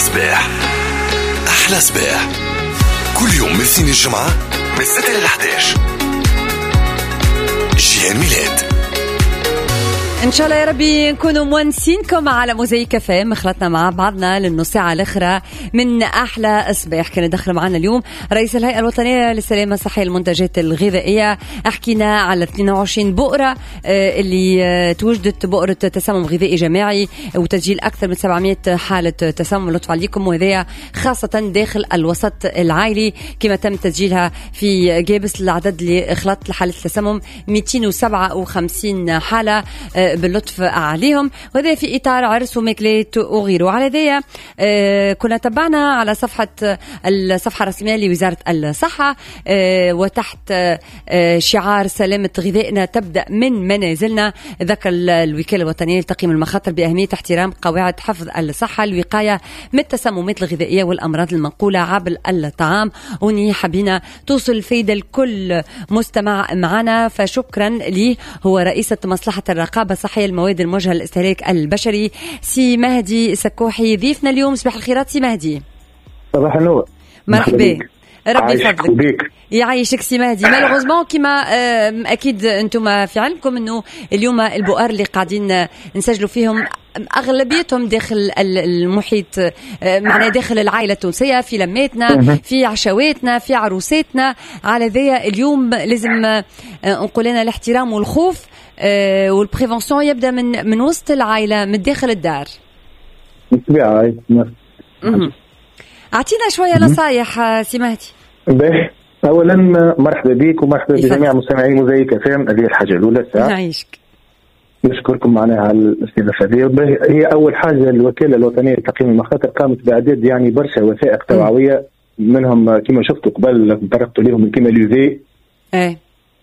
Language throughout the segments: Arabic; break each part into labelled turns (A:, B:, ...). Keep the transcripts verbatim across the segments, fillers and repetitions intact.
A: صباح أحلى صباح كل يوم من الاثنين الجمعة من الستة للأحد عشر. جيهان ميلاد.
B: ان شاء الله يا ربي نكونوا مونسينكم على موزايك فام. مخلطنا مع بعضنا للنص ساعه الاخرى من احلى صباح. كان دخل معنا اليوم رئيس الهيئه الوطنيه للسلامه الصحيه المنتجات الغذائيه. حكينا على اثنين وعشرين بؤره اللي توجدت بؤره تسمم غذائي جماعي وتسجيل اكثر من سبعمائة حاله تسمم. لطف عليكم، وهذا خاصه داخل الوسط العائلي كما تم تسجيلها في جابس. العدد اللي اخلط لحاله التسمم مئتين وسبعة وخمسين حاله باللطف عليهم، وهذا في إطار عرس وماكلات وغيره. على ذي آه كنا تبعنا على صفحة الصفحة الرسمية لوزارة الصحة آه وتحت آه شعار سلامة غذائنا تبدأ من منازلنا. ذكر الوكالة الوطنية لتقييم المخاطر بأهمية احترام قواعد حفظ الصحة الوقاية من التسممات الغذائية والأمراض المنقولة عبر الطعام. وني حبينا توصل فايدة لكل مستمع معنا، فشكرا لي. هو رئيسة مصلحة الرقابة صحية المواد الموجهة للاستهلاك البشري سي مهدي سكوحي ضيفنا اليوم. صباح الخيرات سي مهدي.
C: صباح النور.
B: مرحبا، ربي يفضلك. يعيشك سي مهدي. مالوغوزمون كما اكيد انتم في علمكم انه اليوم البؤر اللي قاعدين نسجلوا فيهم اغلبيتهم داخل المحيط، معناه داخل العائله التونسيه، في لماتنا، في عشواتنا، في عروساتنا. على ذا اليوم لازم نقول لنا الاحترام والخوف والبريفونسيون يبدا من من وسط العائله، من داخل الدار.
C: بالطبيعه.
B: اعطينا شويه نصايح سي مهدي.
C: باهي، اولا مرحبا بك ومرحبا بجميع مستمعي موزايك فام. هذه الحاجه الاولى.
B: نعيشك،
C: نشكركم معنا على الاستضافه هذه. هي اول حاجه الوكاله الوطنيه لتقييم المخاطر قامت باعداد يعني برشا وثائق توعويه، منهم كما شفتوا قبل طرقتوا لهم كما ليفي.
B: ايه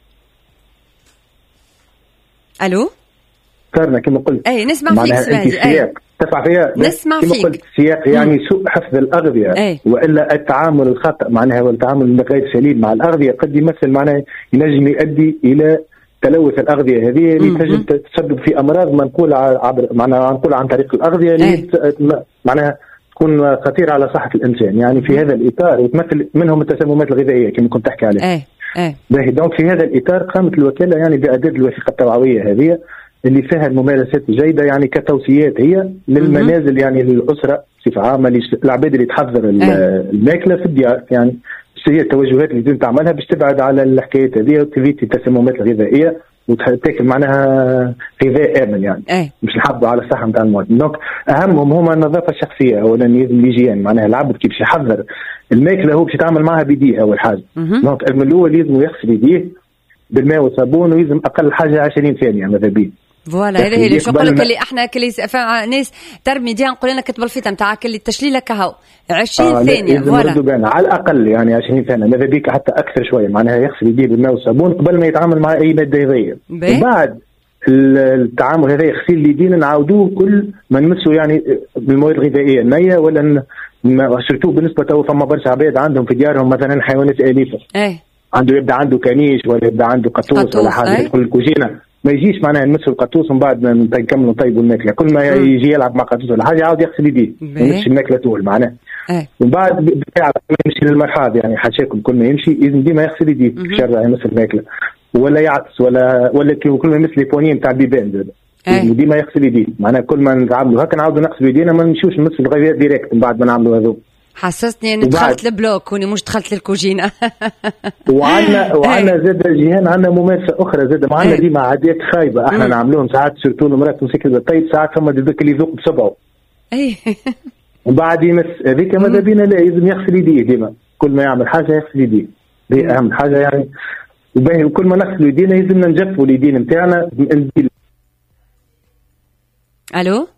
B: الو
C: صارنا كما قلت.
B: اي نسمع فيك سمعتي.
C: اي تسمع فيها.
B: نسمع
C: كما
B: فيك.
C: قلت سياق يعني سوء حفظ الاغذيه.
B: أي.
C: والا التعامل الخطا معناها والتعامل غير سليم مع الاغذيه قد يمثل معناها ينجم يؤدي الى تلوث الاغذيه هذه اللي تنجم تسبب في امراض منقوله عبر معناها منقوله عن طريق الاغذيه اللي معناها تكون خطيره على صحه الانسان. يعني في هذا الاطار يتمثل منهم التسممات الغذائيه كما كنت تحكي عليها.
B: اي اي
C: باهي. دونك في هذا الاطار قامت الوكاله يعني باعداد الوثيقه التوعويه هذه اللي فيها الممارسات الجيده يعني كتوصيات هي للمنازل، يعني للاسره بصفه عامه، العباد اللي تحضر الماكله في الديار. يعني هي التوجهات اللي لازم تعملها باش تبعد على الحكايات هذه وتفيت التسممات الغذائيه وتاكل معناها غذاء امن، يعني
B: أي.
C: مش نحافظوا على الصحه نتاع المواطن. دونك اهمهم هما النظافه الشخصيه اولا، الهيجين معناها العبد كيف يحضر الماكله هو باش يتعامل معها بيديه اول حاجه. دونك من الاول لازم يغسل يديه بالماء والصابون ويلزم اقل حاجه عشرين ثانيه ماذا بيه.
B: فوالا هذا اللي شو نقول لك، اللي احنا كل ناس ترمي دي نقول لنا كتب الفيته نتاعك اللي التشليله كهو عشرين آه ثانيه. فوالا
C: على الاقل يعني عشرين ثانيه ماذا بيك حتى اكثر شويه، معناها يغسل يديه بالماء والصابون قبل ما يتعامل مع اي ماده غذائيه. وبعد التعامل هذا يغسل اليدين نعاودوه كل ما نمسوا يعني بالمواد الغذائيه النيه، ولا سيرتو بالنسبه تو فما برشا عباد عندهم في ديارهم مثلا حيوانات اليفه.
B: اي
C: عنده يبدا عنده كنيش ولا يبدا عنده قطوس ولا حاجه يدخل الكوجينه، ما يجيش معناها نمسوا القطوس ومن بعد نكملوا نطيبوا الماكله. كل ما م. يجي يلعب مع قطوس ولا حاجه يعاود يغسل يديه يمشي الماكله طول معناها. ومن بعد بتاع يمشي للمرحاض يعني حاشاكم كل ما يمشي لازم ديما يغسل يديه في شرع يمس الماكله ولا يعطس ولا ولا كل ما يمس لي بوني نتاع البيبان زاد ديما يغسل يديه. معناها كل ما نعملوا هكا نعاودوا نغسلوا يدينا، ما نمشيوش نمسوا الغذاء ديريكت من بعد ما نعملوا هذو.
B: حسستني اني دخلت البلوك وني مش دخلت للكوجينه.
C: وعندنا وعندنا زاد جيهان عندنا ممارسه اخرى زاد معنا ديما عادات خايبه احنا نعملوهم ساعات سيرتو المرات تمسك الطيب ساعات فما ذاك اللي يذوق بصبعه.
B: اي
C: وبعد يمس هذيك ماذا بينا لا لازم يغسل يديه ديما كل ما يعمل حاجه يغسل يديه. هذه اهم حاجه يعني. وباهي وكل ما نغسل يدينا لازمنا نجفوا اليدين نتاعنا.
B: الو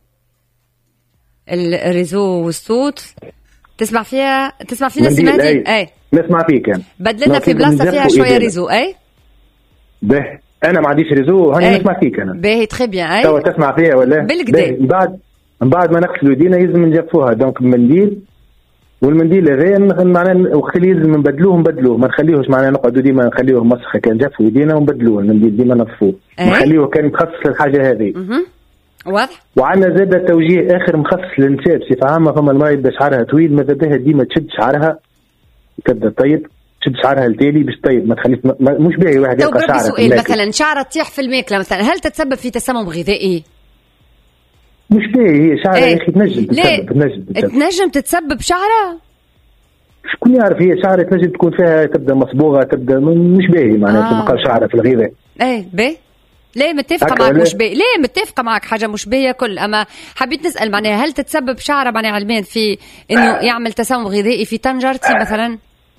B: الريزو والصوت تسمع فيها تسمع فينا سي مهدي؟
C: اي, أي. نسمع فيك انا.
B: بدلنا في بلاصه فيها شويه ريزو. اي
C: باهي انا ما عنديش ريزو هاني نسمع فيك انا.
B: باهي تري بيان. اي
C: توا تسمع فيها ولا
B: بالكدا.
C: من بعد من بعد ما نغسلوا يدينا لازم نجفوها. دونك المنديل والمنديل هذا معناه وقت اللي لازم نبدلوه نبدلوه ما نخليهوش معناه نقعدوا ديما نخليوه مسخه كان جفوا يدينا ونبدلوه المنديل ديما نطفوه نخليوه كان مخصص للحاجه هذه.
B: واضح.
C: وعندنا زاد توجيه اخر مخصص للنساء بصفه عامه. فما المراه يبدا شعرها طويل ماذا بها ديما تشد شعرها تبدا طيب تشد شعرها التالي باش طيب ما تخليش مش باهي واحد يلقى شعرها.
B: سؤال مثلا شعرها تطيح في الماكله مثلا، هل تتسبب في تسمم غذائي؟
C: مش باهي هي شعرها يا اخي تنجم تتسبب تنجم
B: تنجم تتسبب شعرها.
C: شكون يعرف هي شعرها تنجم تكون فيها تبدا مصبوغه تبدا مش باهي معناتها تبقى آه. شعرها في الغذاء.
B: ايه باهي. ليه متفقه معك مش باهي؟ ليه متفقه معك حاجه مش باهيه كل، اما حبيت نسال معناها هل تتسبب شعرها معناها علميا في انه آه. يعمل تسمم غذائي في طنجرتي آه. مثلا؟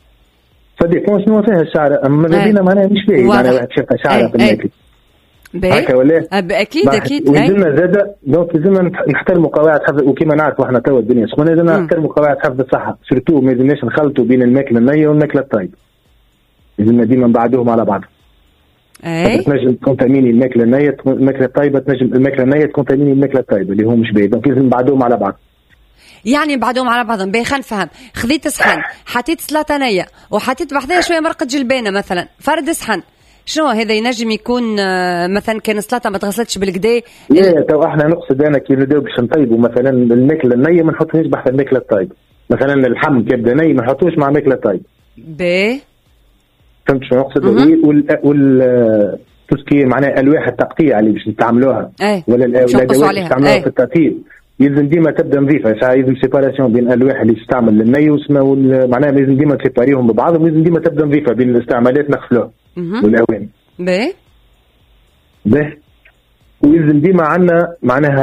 C: صديق شنو فيها الشعر اما ماذا بينا معناها مش باهي معناها واحد شافها شعرها في الماكل
B: هكا
C: ولا
B: اكيد اكيد.
C: ولازمنا زاده دونك لازمنا نحترموا قواعد حفظ، وكما نعرفوا احنا توا الدنيا سخونه لازمنا نحترموا قواعد حفظ الصحه، سورتو ما لازمناش نخلطوا بين الماكله النيه والماكله الطايبه، لازمنا ديما نبعدوهم على بعض. اي تنجم تكونتاميني الماكله النيه الماكله الطايبه تنجم الماكله النيه تكونتاميني الماكله الطايبه اللي هو مش باهي، دونك لازم نبعدوهم على بعض.
B: يعني بعدهم على بعضهم. باهي خلينا نفهم، خذيت صحن حطيت سلطه نيه وحطيت بحذاها شويه مرقه جلبانه مثلا، فرد صحن، شنو هذا ينجم يكون مثلا كان السلطه ما تغسلتش بالكدا؟
C: لا تو احنا نقصد انا كي نبداو باش نطيبوا مثلا الماكله النيه ما نحطوهاش بحث الماكله الطايبه، مثلا اللحم كيبدا ني ما نحطوش مع ماكله طايبه.
B: باهي
C: فهمت شنو نقصد؟ وال وال تسكي معناها الواح التقطيع اللي باش نستعملوها ولا الادوات اللي نستعملوها في الترتيب يلزم ديما تبدا نظيفه، ساعه يلزم سيباراسيون بين الالواح اللي تستعمل للني وسما معناها لازم ديما تسيباريهم ببعضهم، ولازم ديما تبدا نظيفه بين الاستعمالات نغسلوها والاواني.
B: باهي
C: باهي ويلزم ديما عندنا معناها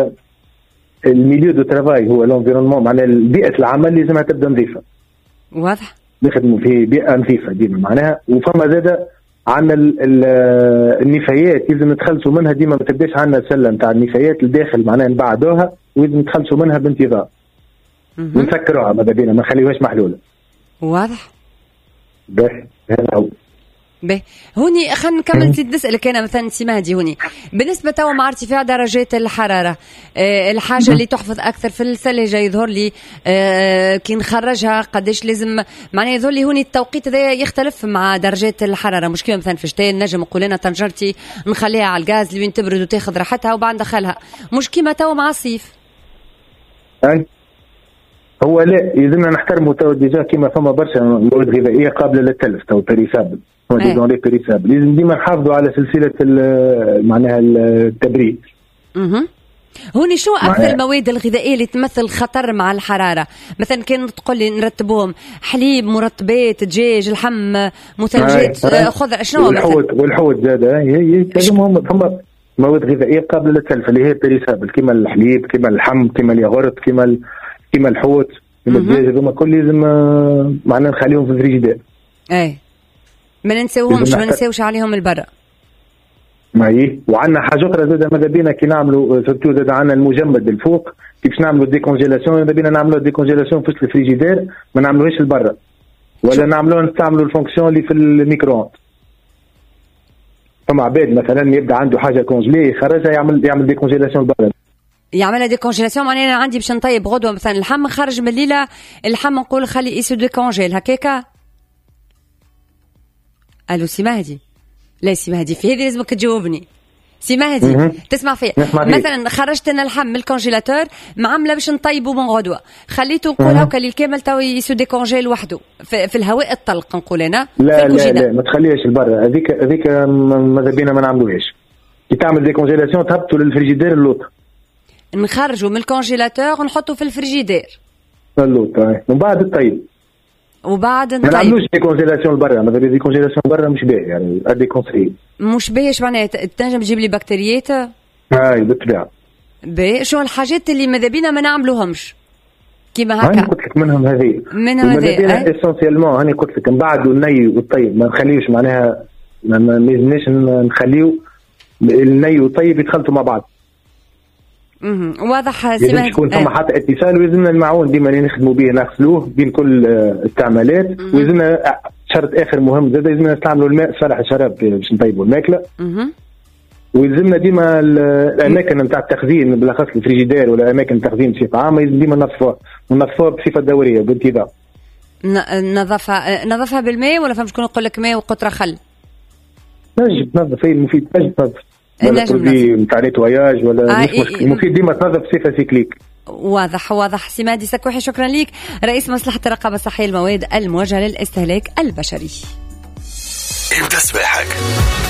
C: الميليو دو ترافاي هو الانفيرونمون معناها بيئه العمل لازمها تبدا نظيفه.
B: واضح.
C: نخدموا في بيئه نظيفه ديما معناها. وفما زاده عندنا النفايات لازم نتخلصوا منها ديما، ما تبداش عندنا سله نتاع النفايات الداخل معناها نبعدوها ولازم نتخلصوا منها بانتظام ونسكروها ماذا بينا ما نخليوهاش محلوله.
B: واضح.
C: باهي هذا هو.
B: باهي هوني خلينا نكمل. نسيت نسالك انا مثلا سي مهدي هوني بالنسبه توا مع ارتفاع درجات الحراره آه الحاجه اللي تحفظ اكثر في الثلاجه يظهر لي آه كي نخرجها قداش لازم معناها يظهر لي هوني التوقيت هذا يختلف مع درجات الحراره، مش كيما مثلا في الشتاء نجم نقول انا طنجرتي نخليها على الغاز لين تبرد وتاخذ راحتها وبعد ندخلها، مش كيما توا مع الصيف.
C: أي. هو لا يلزمنا نحترموا تو ديجا كيما فما برشا مواد غذائيه قابله للتلف تو بيريسابل وديزون بيريسابل، لازم ديما نحافظوا على سلسله معناها التبريد.
B: اها هوني شو اكثر المواد الغذائيه اللي تمثل خطر مع الحراره؟ مثلا كان تقول لي نرتبوهم حليب مرطبات دجاج اللحم مثلجات خضر شنو
C: والحوت والحوت زاد هي هم فما مواد غذائيه قابله للتلف اللي هي بيريسابل كيما الحليب كيما اللحم كيما الياغورت كيما كيما الحوت كيما الدجاج هذوما كل لازم معناها نخليهم في الفريجيدير.
B: اي ما ننساوهمش ما ننساوش عليهم البرا.
C: ما هي وعندنا حاجه اخرى زاد ماذا بينا كي نعملوا سورتو زاد عندنا المجمد الفوق كي باش نعملوا ديكونجيلاسيون ماذا بينا نعملوا ديكونجيلاسيون في الفريجيدير ما نعملوهاش لبرا ولا نعملوها نستعملوا الفونكسيون اللي في الميكرو. فما عباد مثلا يبدا عنده حاجه كونجلي يخرجها يعمل يعمل ديكونجيلاسيون لبرا
B: يعملها ديكونجيلاسيون معناها انا عندي باش نطيب غدوه مثلا اللحم خرج من الليله اللحم نقول خلي يسو ديكونجيل هكاكا. الو سي مهدي. لا سي مهدي في هذه لازمك تجاوبني. سي مهدي تسمع فيا مثلا خرجت انا اللحم من الكونجيلاتور معمله باش نطيبه من غدوه خليته نقول هكا الكامل تو يسو ديكونجيل وحده في, في الهواء الطلق نقول انا
C: لا لا لا ما تخليهاش لبرا هذيك هذيك ماذا بينا ما نعملوهاش. كي تعمل ديكونجيلاسيون تهبطوا للفريجيدير اللوط
B: نخرجوا من الكونجيلاتور ونحطه في الفريجيدير
C: اللوط ومن بعد الطيب
B: وبعد
C: نطيب. ما نعملوش ديكونجيلاسيون لبرا ماذا بيا ديكونجيلاسيون برا مش باهي يعني ادي كونسي
B: مش باهي اش معناها تنجم تجيب لي بكتيريات.
C: هاي بالطبيعه.
B: باهي شو الحاجات اللي ماذا بينا ما نعملوهمش كيما هكا؟
C: هاني قلت لك منهم هذه
B: منهم هذه
C: اسونسيالمون هاني قلت لك نبعدوا الني والطيب ما نخليوش معناها ما لازمناش نخليو الني والطيب يتخلطوا مع بعض.
B: اها واضح
C: سي مهدي. يكون ثم حتى اتصال ولازمنا المعون ديما نخدموا به نغسلوه بين كل الاستعمالات ولازمنا شرط اخر مهم زاد لازمنا نستعملوا الماء صالح الشراب باش نطيبوا الماكله.
B: اها
C: ويلزمنا ديما الاماكن نتاع التخزين بالاخص الفريجيدير ولا اماكن التخزين بصفه عامه لازم ديما ننظفوها وننظفوها بصفه دوريه بانتظام.
B: نظفها نظفها بالماء ولا فهمت شكون يقول لك ماء وقطره خل؟
C: تنجم تنظف اي مفيد تنجم تنظف ولا برودوي نتاع نيتواياج ولا آه مش مشكل. المفيد ديما تنظف بصفه سيكليك.
B: واضح واضح. سمادي سكوحي شكرا لك، رئيس مصلحة الرقابة الصحية المواد الموجهة للاستهلاك البشري.
A: ابدأ سباحك.